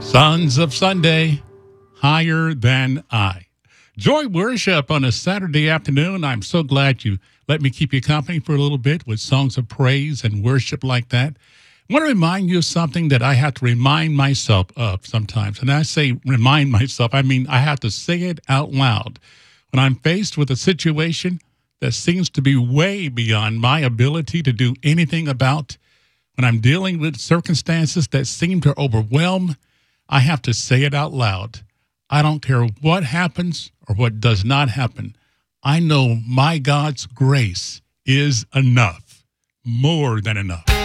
Sons of Sunday, higher than I. Joy worship on a Saturday afternoon. I'm so glad you let me keep you company for a little bit with songs of praise and worship like that. I want to remind you of something that I have to remind myself of sometimes. And I say remind myself, I mean I have to say it out loud. When I'm faced with a situation that seems to be way beyond my ability to do anything about, when I'm dealing with circumstances that seem to overwhelm, I have to say it out loud. I don't care what happens or what does not happen. I know my God's grace is enough, more than enough.